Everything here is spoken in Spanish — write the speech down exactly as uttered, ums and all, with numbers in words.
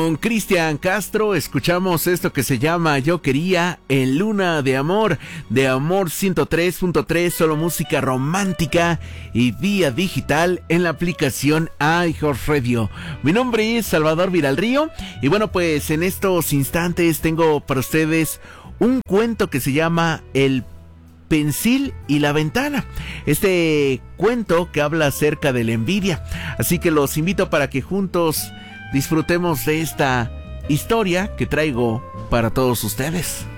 Con Cristian Castro escuchamos esto que se llama Yo Quería en Luna de Amor, de Amor ciento tres punto tres, solo música romántica y vía digital en la aplicación iHeartRadio. Mi nombre es Salvador Viralrío y bueno, pues en estos instantes tengo para ustedes un cuento que se llama El Pensil y la Ventana. Este cuento que habla acerca de la envidia. Así que los invito para que juntos disfrutemos de esta historia que traigo para todos ustedes.